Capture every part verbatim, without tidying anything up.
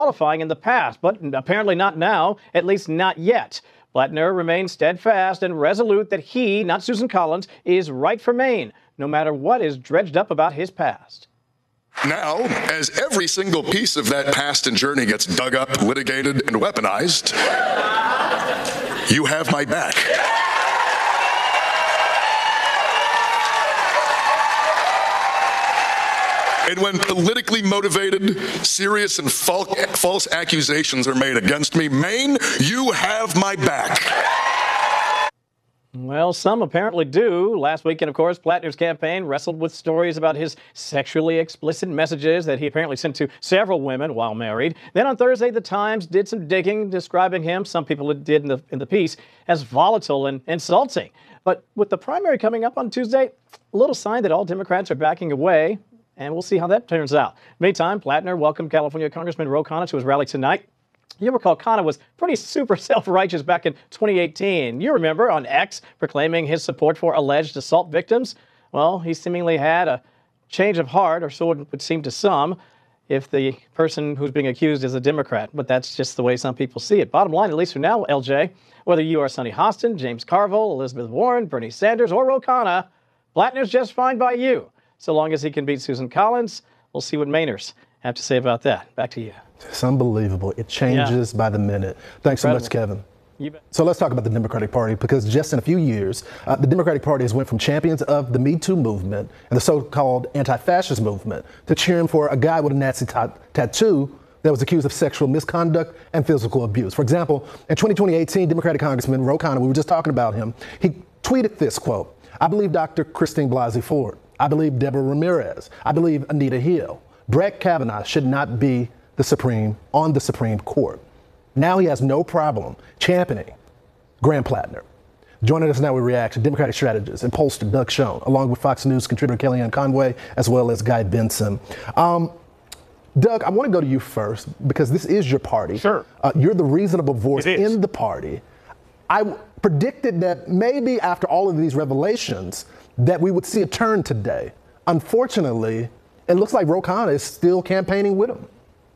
qualifying in the past, but apparently not now, at least not yet. Plattner remains steadfast and resolute that he, not Susan Collins, is right for Maine, no matter what is dredged up about his past. Now, as every single piece of that past and journey gets dug up, litigated, and weaponized, you have my back. And when politically motivated, serious, and fal- false accusations are made against me, Maine, you have my back. Well, some apparently do. Last weekend, of course, Plattner's campaign wrestled with stories about his sexually explicit messages that he apparently sent to several women while married. Then on Thursday, the Times did some digging, describing him, some people did in the, in the piece, as volatile and insulting. But with the primary coming up on Tuesday, a little sign that all Democrats are backing away, and we'll see how that turns out. Meantime, Plattner welcomed California Congressman Ro Khanna to his rally tonight. You recall Khanna was pretty super self-righteous back in twenty eighteen. You remember on X proclaiming his support for alleged assault victims? Well, he seemingly had a change of heart, or so it would seem to some, if the person who's being accused is a Democrat. But that's just the way some people see it. Bottom line, at least for now, L J, whether you are Sonny Hostin, James Carville, Elizabeth Warren, Bernie Sanders, or Ro Khanna, Plattner's just fine by you. So long as he can beat Susan Collins, we'll see what Mainers have to say about that. Back to you. It's unbelievable. It changes yeah. by the minute. Thanks Incredible. so much, Kevin. You bet. So let's talk about the Democratic Party, because just in a few years, uh, the Democratic Party has went from champions of the Me Too movement and the so-called anti-fascist movement to cheering for a guy with a Nazi t- tattoo that was accused of sexual misconduct and physical abuse. For example, in twenty eighteen, Democratic Congressman Ro Khanna, we were just talking about him, he tweeted this quote: "I believe Doctor Christine Blasey Ford. I believe Deborah Ramirez. I believe Anita Hill. Brett Kavanaugh should not be the Supreme on the Supreme Court." Now he has no problem championing Graham Plattner. Joining us now with reaction, Democratic strategist and pollster Doug Schoen, along with Fox News contributor Kellyanne Conway, as well as Guy Benson. Um, Doug, I want to go to you first, because this is your party. Sure. Uh, you're the reasonable voice in the party. I w- predicted that maybe after all of these revelations that we would see a turn today. Unfortunately, it looks like Ro Khanna is still campaigning with him.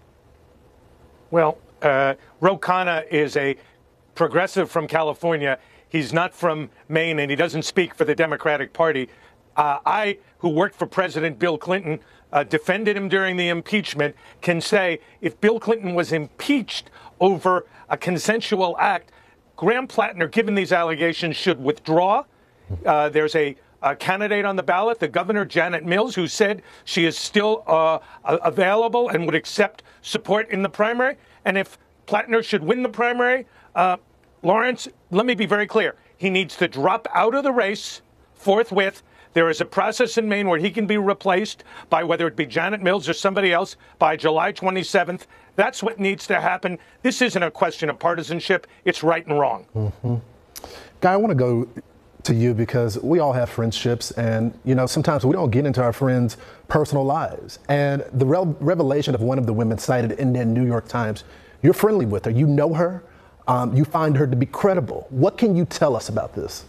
Well, uh, Ro Khanna is a progressive from California. He's not from Maine, and he doesn't speak for the Democratic Party. Uh, I, who worked for President Bill Clinton, uh, defended him during the impeachment, can say if Bill Clinton was impeached over a consensual act, Graham Plattner, given these allegations, should withdraw. Uh, there's a Uh, candidate on the ballot, the governor, Janet Mills, who said she is still uh, available and would accept support in the primary. And if Plattner should win the primary, uh, Lawrence, let me be very clear. He needs to drop out of the race forthwith. There is a process in Maine where he can be replaced by whether it be Janet Mills or somebody else by July twenty-seventh. That's what needs to happen. This isn't a question of partisanship. It's right and wrong. Mm-hmm. Guy, I want to go to you, because we all have friendships, and you know sometimes we don't get into our friends' personal lives. And the re- revelation of one of the women cited in the New York Times, you're friendly with her, you know her, um, you find her to be credible. What can you tell us about this?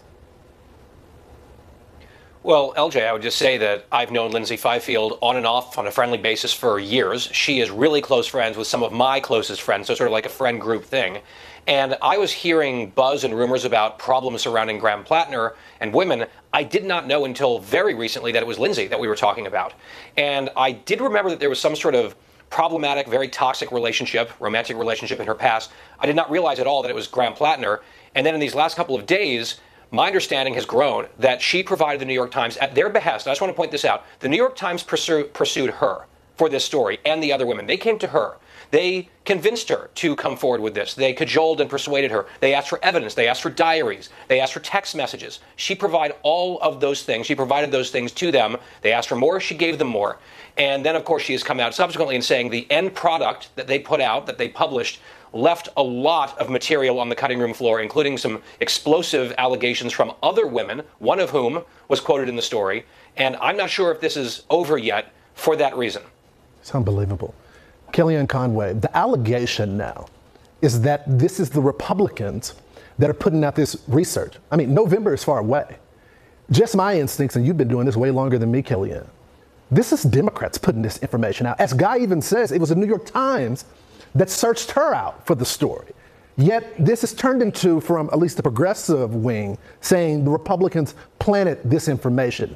Well, L J, I would just say that I've known Lindsay Fifield on and off on a friendly basis for years. She is really close friends with some of my closest friends, so sort of like a friend group thing. And I was hearing buzz and rumors about problems surrounding Graham Plattner and women. I did not know until very recently that it was Lindsay that we were talking about. And I did remember that there was some sort of problematic, very toxic relationship, romantic relationship in her past. I did not realize at all that it was Graham Plattner. And then in these last couple of days, my understanding has grown that she provided the New York Times at their behest. I just want to point this out. The New York Times pursue, pursued her for this story and the other women. They came to her. They convinced her to come forward with this. They cajoled and persuaded her. They asked for evidence. They asked for diaries. They asked for text messages. She provided all of those things. She provided those things to them. They asked for more. She gave them more. And then, of course, she has come out subsequently and saying the end product that they put out, that they published, left a lot of material on the cutting room floor, including some explosive allegations from other women, one of whom was quoted in the story. And I'm not sure if this is over yet for that reason. It's unbelievable. Kellyanne Conway, the allegation now is that this is the Republicans that are putting out this research. I mean, November is far away. Just my instincts, and you've been doing this way longer than me, Kellyanne, this is Democrats putting this information out. As Guy even says, it was the New York Times that searched her out for the story. Yet this is turned into, from at least the progressive wing, saying the Republicans planted this information.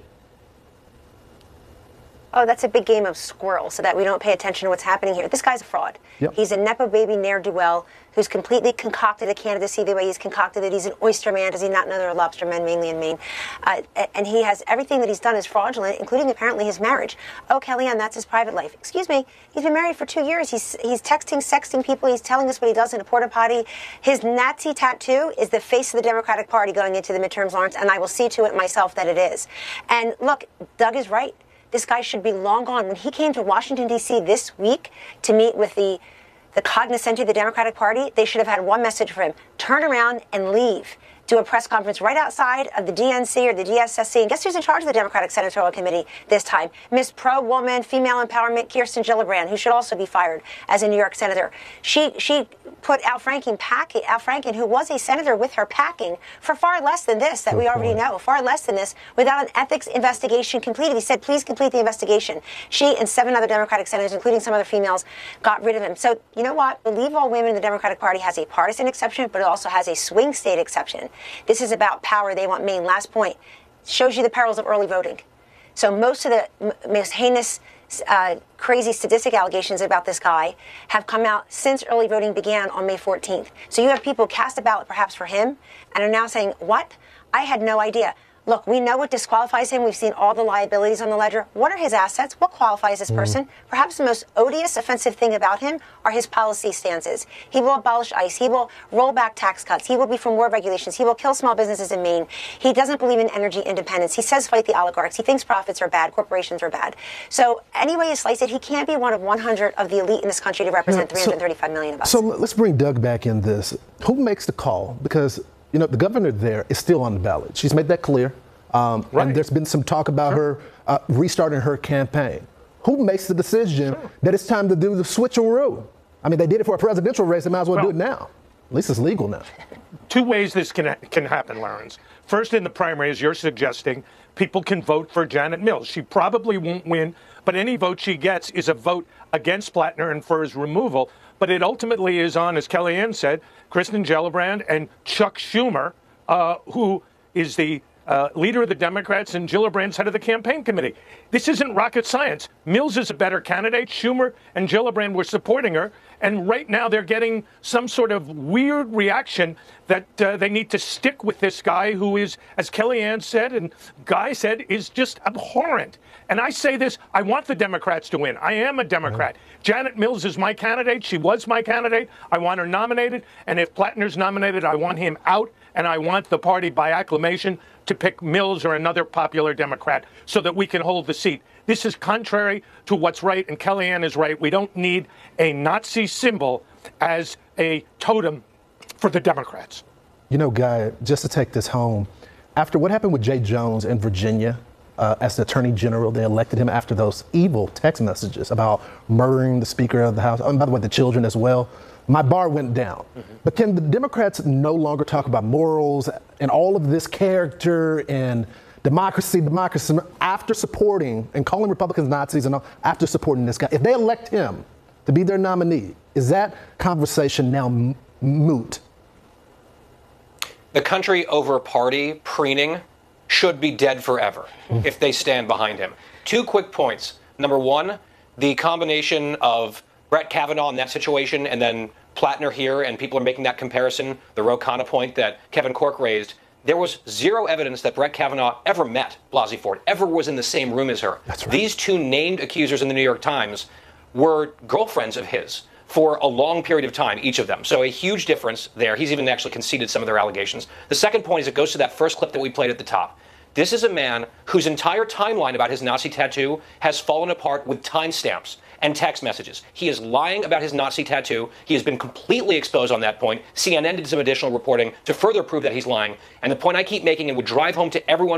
Oh, that's a big game of squirrel, so that we don't pay attention to what's happening here. This guy's a fraud. Yep. He's a Nepo baby ne'er-do-well who's completely concocted a candidacy the way he's concocted it. He's an oyster man. Does he not know there are lobster men mainly in Maine? Uh, and he has everything that he's done is fraudulent, including apparently his marriage. Oh, Kellyanne, that's his private life. Excuse me. He's been married for two years. He's he's texting, sexting people. He's telling us what he does in a porta potty. His Nazi tattoo is the face of the Democratic Party going into the midterms, Lawrence, and I will see to it myself that it is. And look, Doug is right. This guy should be long gone. When he came to Washington, D C this week to meet with the, the cognoscenti of the Democratic Party, they should have had one message for him. Turn around and leave. Do a press conference right outside of the D N C or the D S S C. And guess who's in charge of the Democratic Senatorial Committee this time? Miss Pro-Woman, Female Empowerment, Kirsten Gillibrand, who should also be fired as a New York senator. She she put Al Franken, pack, Al Franken, who was a senator with her packing, for far less than this that Good we already point. know, far less than this, without an ethics investigation completed. He said, please complete the investigation. She and seven other Democratic senators, including some other females, got rid of him. So, you know what? Believe All Women in the Democratic Party has a partisan exception, but it also has a swing state exception. This is about power. They want Maine. Last point. Shows you the perils of early voting. So most of the m- most heinous, uh, crazy statistic allegations about this guy have come out since early voting began on May fourteenth. So you have people cast a ballot perhaps for him and are now saying, what? I had no idea. Look, we know what disqualifies him. We've seen all the liabilities on the ledger. What are his assets? What qualifies this person? Mm. Perhaps the most odious, offensive thing about him are his policy stances. He will abolish ICE. He will roll back tax cuts. He will be for more regulations. He will kill small businesses in Maine. He doesn't believe in energy independence. He says fight the oligarchs. He thinks profits are bad. Corporations are bad. So any way you slice it, he can't be one of one hundred of the elite in this country to represent yeah, so, three hundred thirty-five million of us. So let's bring Doug back in this. Who makes the call? Because, you know, the governor there is still on the ballot. She's made that clear. Um, right. And there's been some talk about sure. her uh, restarting her campaign. Who makes the decision sure. that it's time to do the switcheroo? I mean, they did it for a presidential race. They might as well, well do it now. At least it's legal now. Two ways this can can happen, Lawrence. First, in the primary, as you're suggesting, people can vote for Janet Mills. She probably won't win, but any vote she gets is a vote against Blattner and for his removal. But it ultimately is on, as Kellyanne said, Kirsten Gillibrand and Chuck Schumer, uh, who is the Uh, leader of the Democrats, and Gillibrand's head of the campaign committee. This isn't rocket science. Mills is a better candidate. Schumer and Gillibrand were supporting her. And right now they're getting some sort of weird reaction that uh, they need to stick with this guy who is, as Kellyanne said and Guy said, is just abhorrent. And I say this, I want the Democrats to win. I am a Democrat. Mm-hmm. Janet Mills is my candidate. She was my candidate. I want her nominated. And if Blattner's nominated, I want him out. And I want the party by acclamation to pick Mills or another popular Democrat so that we can hold the seat. This is contrary to what's right, and Kellyanne is right. We don't need a Nazi symbol as a totem for the Democrats. You know, Guy, just to take this home, after what happened with Jay Jones in Virginia, uh, as the Attorney General, they elected him after those evil text messages about murdering the Speaker of the House, and by the way, the children as well. My bar went down. Mm-hmm. But can the Democrats no longer talk about morals and all of this character and democracy, democracy, after supporting and calling Republicans Nazis and all, after supporting this guy? If they elect him to be their nominee, is that conversation now m- moot? The country over party preening should be dead forever mm-hmm. if they stand behind him. Two quick points. Number one, the combination of Brett Kavanaugh in that situation, and then Blattner here, and people are making that comparison, the Ro Khanna point that Kevin Corke raised. There was zero evidence that Brett Kavanaugh ever met Blasey Ford, ever was in the same room as her. That's right. These two named accusers in the New York Times were girlfriends of his for a long period of time, each of them. So a huge difference there. He's even actually conceded some of their allegations. The second point is it goes to that first clip that we played at the top. This is a man whose entire timeline about his Nazi tattoo has fallen apart with timestamps and text messages. He is lying about his Nazi tattoo. He has been completely exposed on that point. C N N did some additional reporting to further prove that he's lying. And the point I keep making and would drive home to everyone